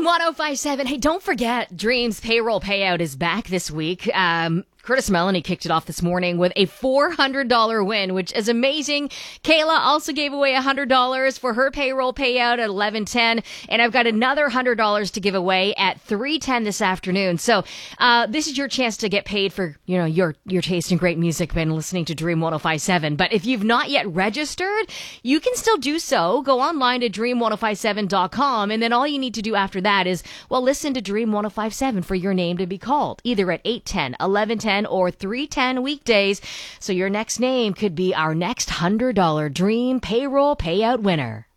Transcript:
1057. Hey, don't forget, Dream's payroll payout is back this week. Curtis Melanie kicked it off this morning with a $400 win, which is amazing. Kayla also gave away $100 for her payroll payout at 11:10, and I've got another $100 to give away at 3:10 this afternoon. So this is your chance to get paid for your taste in great music and listening to Dream 1057. But if you've not yet registered, you can still do so. Go online to dream1057.com, and then all you need to do after that is listen to Dream 1057 for your name to be called, either at 8:10, 11:10, or 3:10 weekdays. So your next name could be our next $100 Dream payroll payout winner.